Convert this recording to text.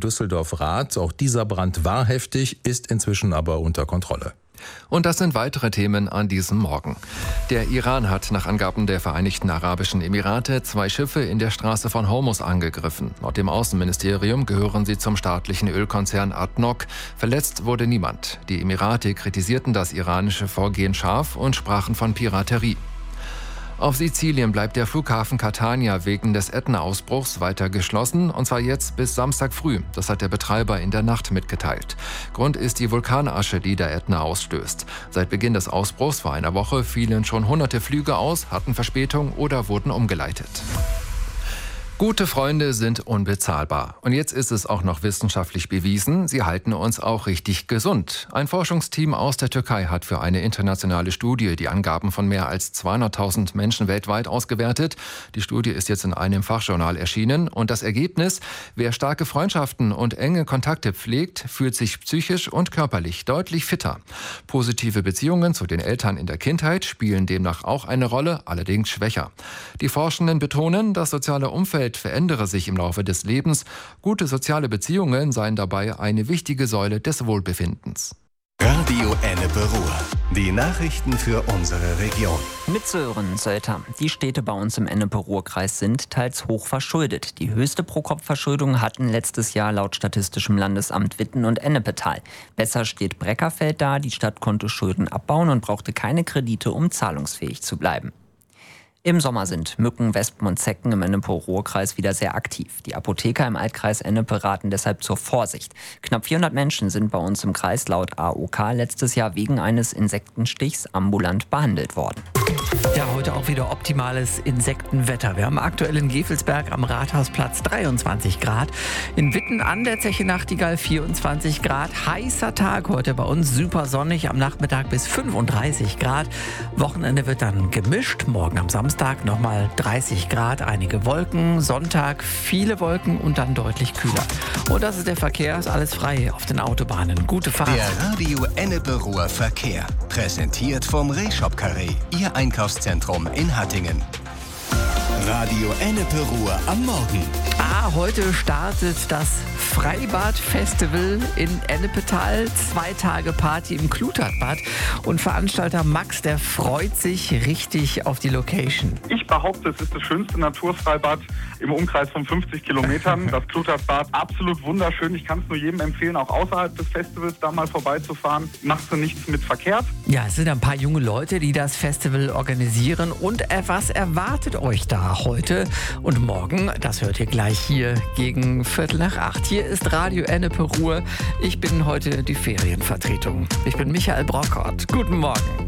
Düsseldorf-Rath. Auch dieser Brand war heftig, ist inzwischen aber unter Kontrolle. Und das sind weitere Themen an diesem Morgen. Der Iran hat nach Angaben der Vereinigten Arabischen Emirate 2 Schiffe in der Straße von Hormuz angegriffen. Laut dem Außenministerium gehören sie zum staatlichen Ölkonzern ADNOC. Verletzt wurde niemand. Die Emirate kritisierten das iranische Vorgehen scharf und sprachen von Piraterie. Auf Sizilien bleibt der Flughafen Catania wegen des Ätna-Ausbruchs weiter geschlossen, und zwar jetzt bis Samstag früh. Das hat der Betreiber in der Nacht mitgeteilt. Grund ist die Vulkanasche, die der Ätna ausstößt. Seit Beginn des Ausbruchs vor einer Woche fielen schon hunderte Flüge aus, hatten Verspätung oder wurden umgeleitet. Gute Freunde sind unbezahlbar. Und jetzt ist es auch noch wissenschaftlich bewiesen, sie halten uns auch richtig gesund. Ein Forschungsteam aus der Türkei hat für eine internationale Studie die Angaben von mehr als 200.000 Menschen weltweit ausgewertet. Die Studie ist jetzt in einem Fachjournal erschienen. Und das Ergebnis: Wer starke Freundschaften und enge Kontakte pflegt, fühlt sich psychisch und körperlich deutlich fitter. Positive Beziehungen zu den Eltern in der Kindheit spielen demnach auch eine Rolle, allerdings schwächer. Die Forschenden betonen, das soziale Umfeld verändere sich im Laufe des Lebens. Gute soziale Beziehungen seien dabei eine wichtige Säule des Wohlbefindens. Radio Ennepe-Ruhr. Die Nachrichten für unsere Region. Mit Sören Sölter. Die Städte bei uns im Ennepe-Ruhr-Kreis sind teils hoch verschuldet. Die höchste Pro-Kopf-Verschuldung hatten letztes Jahr laut Statistischem Landesamt Witten und Ennepetal. Besser steht Breckerfeld da. Die Stadt konnte Schulden abbauen und brauchte keine Kredite, um zahlungsfähig zu bleiben. Im Sommer sind Mücken, Wespen und Zecken im Ennepe-Ruhr-Kreis wieder sehr aktiv. Die Apotheker im Altkreis Ennepe raten deshalb zur Vorsicht. Knapp 400 Menschen sind bei uns im Kreis laut AOK letztes Jahr wegen eines Insektenstichs ambulant behandelt worden. Ja, heute auch wieder optimales Insektenwetter. Wir haben aktuell in Gevelsberg am Rathausplatz 23 Grad. In Witten an der Zeche Nachtigall 24 Grad. Heißer Tag heute bei uns, super sonnig, am Nachmittag bis 35 Grad. Wochenende wird dann gemischt. Morgen am Samstag nochmal 30 Grad, einige Wolken. Sonntag viele Wolken und dann deutlich kühler. Und das ist der Verkehr, ist alles frei auf den Autobahnen. Gute Fahrt. Der Radio Ennepe-Ruhr Verkehr. Präsentiert vom Rehshop Carré. Ihr Einkaufszentrum in Hattingen. Radio Ennepe-Ruhr am Morgen. Heute startet das Freibad-Festival in Ennepetal. 2 Tage Party im Klutertbad. Und Veranstalter Max, der freut sich richtig auf die Location. Ich behaupte, es ist das schönste Naturfreibad im Umkreis von 50 Kilometern. Das Klutertbad, absolut wunderschön. Ich kann es nur jedem empfehlen, auch außerhalb des Festivals da mal vorbeizufahren. Machst du nichts mit verkehrt? Ja, es sind ein paar junge Leute, die das Festival organisieren. Und was erwartet euch da heute und morgen? Das hört ihr gleich hier gegen 7:45. Hier ist Radio Ennepe-Ruhr. Ich bin heute die Ferienvertretung. Ich bin Michael Brockert. Guten Morgen.